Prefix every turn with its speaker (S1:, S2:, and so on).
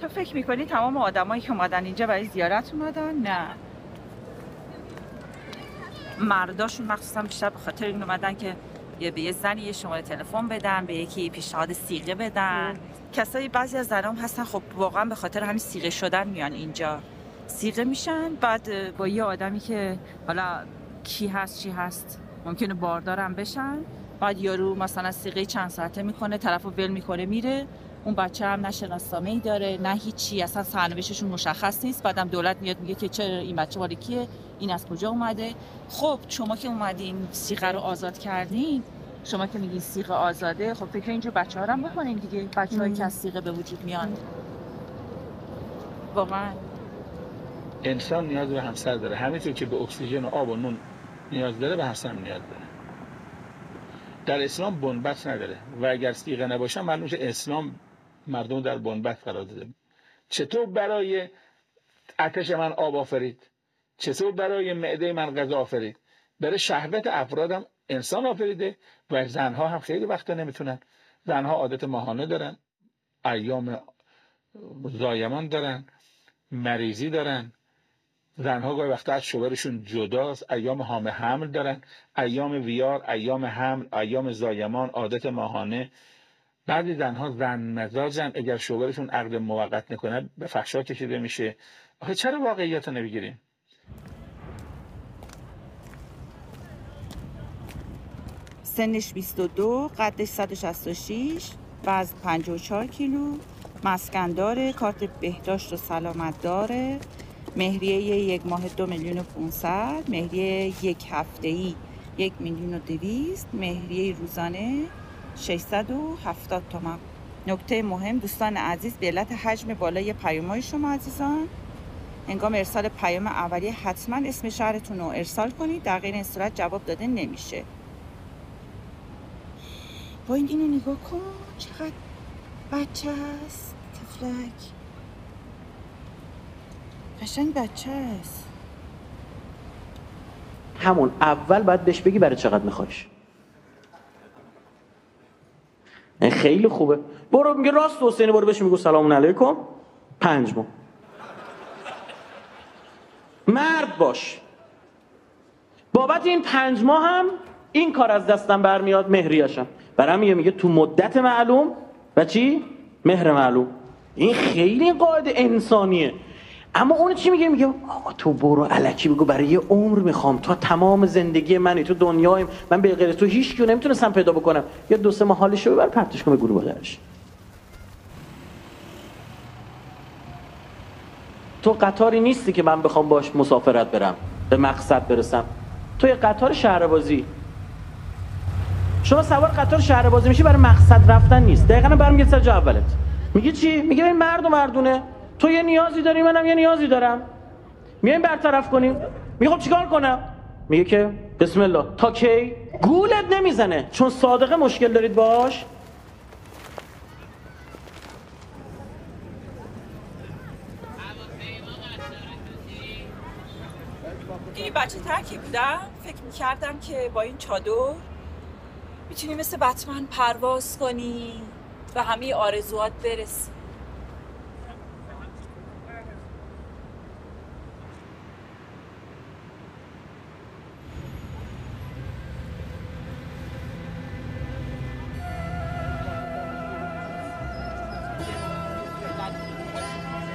S1: تو فکر میکنی تمام آدمایی که اومدن اینجا برای زیارت اومدن؟ نه، مرداشون مخصوصا بیشتر به خاطر این اومدن که به یه زنی یه شماره تلفن بدن، به یکی پیشنهاد صیغه بدن. کسایی بعضی از زنام هستن خب واقعا به خاطر همین صیغه شدن میان اینجا، صیغه میشن، بعد با یه آدمی که حالا کی هست چی هست ممکنه باردارم بشن، بعد یارو مثلا صیغه چند ساعته میکنه، طرفو ول میکنه میره، اون بچه هم نه شناسنامه‌ای داره نه هیچی، اصلا سرنوشتشون مشخص نیست. بعدم دولت میاد میگه که چرا این بچه مال کیه، این از کجا اومده. خب شما که اومدین صیغه رو آزاد کردین، شما که میگین صیغه آزاده، خب فکر اینجور بچه‌ها رو هم بکنین دیگه، بچه‌هایی که از صیغه به وجود میان. واقعا
S2: انسان نیاز به همسر داره، همینطور که به اکسیژن و آب و نون نیاز داره به همسر نیاز داره. در اسلام بنبست نداره و اگر صیغه نباشه معلوم میشه اسلام مردم در بنبست قرار داده. چطور برای آتش من آب آفرید، چطور برای معده من غذا آفرید، برای شهوت افرادم انسان آفریده. و زنها هم خیلی وقتا نمیتونن، زنها عادت ماهانه دارن، ایام زایمان دارن، مریضی دارن، زنها گاهی وقتا از شوهرشون جداست، ایام حمل دارن، ایام ویار، ایام حمل، ایام زایمان، عادت ماهانه. بعضی زنها زن مزاجن، اگر شوهرشون عقد موقت نکنه به فحشا کشیده میشه. آخه چرا واقعیت رو نمیگیریم؟
S1: سنش 22، قدش 166، وزن 54 کیلو، مسکن داره، کارت بهداشت و سلامت داره، مهریه 1 ماه 2,500,000، مهریه 1 هفته‌ای 1,200,000، مهریه روزانه 670 تومان. نکته مهم دوستان عزیز، به علت حجم بالای پیام‌های شما عزیزان، هنگام ارسال پیام اولیه حتما اسم شهرتون رو ارسال کنید، در غیر این صورت جواب داده نمیشه. با اینو نگاه کن چقدر بچه هست، تفلک قشنگ بچه هست.
S3: همون اول باید بهش بگی برای چقدر میخوایش. خیلی خوبه. برو میگه راست حسینی، برو بهش میگو سلام علیکم 5 ماه. مرد باش. بابت این 5 ماه هم این کار از دستم برمیاد، مهریاشم. برای میگه تو مدت معلوم و چی؟ مهر معلوم. این خیلی قاعده انسانیه. اما اون چی میگه؟ میگه آقا تو برو الکی بگو برای یه عمر میخوام، تا تمام زندگی منی تو دنیایم، من به غیر تو هیچ کیو نمیتونستم پیدا بکنم. یا 2-3 ماه حالشو ببر پرتش کن به گروه بغرش. تو قطاری نیستی که من بخوام باش مسافرت برم به مقصد برسم. تو یه قطار شهربازی. شما سوار قطار شهربازی میشی برای مقصد رفتن نیست. دقیقاً برمیگرد سر جا اولت. میگه چی؟ میگه این مرد و مردونه. تو یه نیازی داری، منم یه نیازی دارم. میایم برطرف کنیم. میگه خب چیکار کنم؟ میگه که بسم الله. تا کی؟ گولت نمیزنه چون صادقه مشکل دارید باش.
S1: این بچه ترکی بودم، فکر میکردم که با این چادر میتونی مثل بتمن پرواز کنی و همه آرزوات برسی.